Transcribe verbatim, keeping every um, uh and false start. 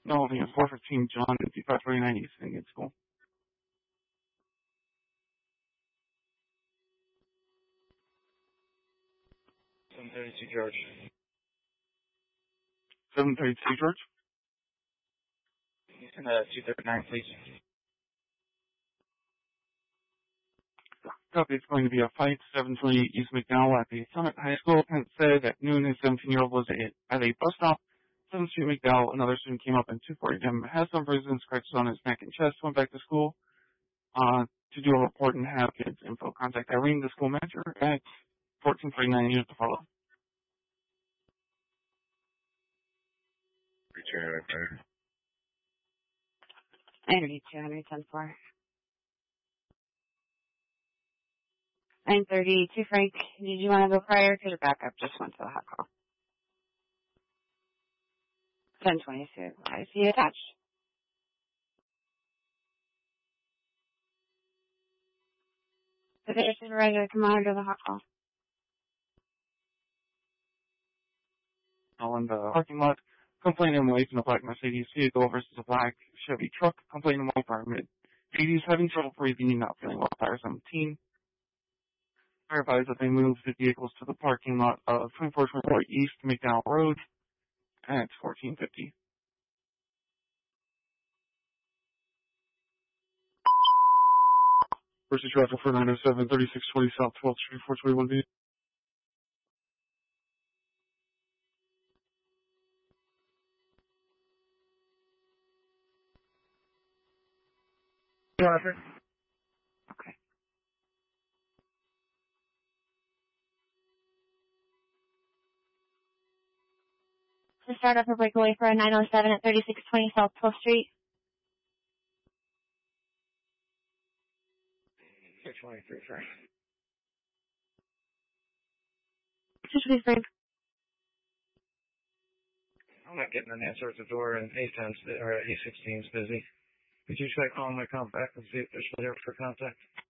No, I mean, four fifteen John, fifty-five twenty-nine East Indian School. seven thirty-two George. seven thirty-two George? Houston, uh, two thirty-nine, please. Copy, it's going to be a fight, seven twenty East McDowell at the Summit High School. And it said at noon, a seventeen-year-old was at a bus stop, seventh Street McDowell. Another student came up and two forty him, has some bruises and scratches on his neck and chest, went back to school uh, to do a report and have kids info. Contact Irene, the school manager, at fourteen forty-nine unit to follow. Return right there. Energy two hundred ten four. nine thirty-two Frank, did you want to go prior to the backup? Just went to the hot call. ten twenty-two, I see you attached. The theater supervisor, come on to the hot call. All in the parking lot. Complaint in white in a black Mercedes vehicle versus a black Chevy truck. Complaint in white car mid eighties, having trouble breathing and not feeling well. Fire seventeen. Fire advised that they moved the vehicles to the parking lot of twenty-four twenty-four East McDowell Road at fourteen fifty. Versus traffic for nine oh seven, thirty-six twenty South twelfth Street, four twenty-one B. Roger. Okay. To start up a breakaway for a nine oh seven at thirty-six twenty South twelfth Street. six twenty-three, Frank. six twenty-three Frank. I'm not getting an answer at the door, and A ten's or A sixteen's busy. Could you try calling my contact and see if they're still there for contact?